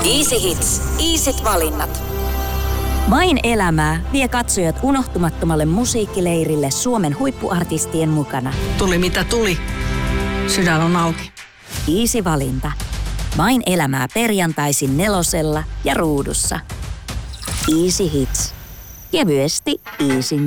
Easy Hits. Easyt valinnat. Vain elämää vie katsojat unohtumattomalle musiikkileirille Suomen huippuartistien mukana. Tuli mitä tuli. Sydän on auki. Easy valinta. Vain elämää perjantaisin 4 ja Ruudussa. Easy Hits. Kevyesti Easyn